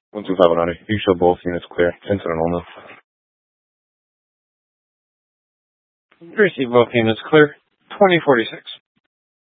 125 100. You show both units clear. Incident only. Receive both units clear. 2046.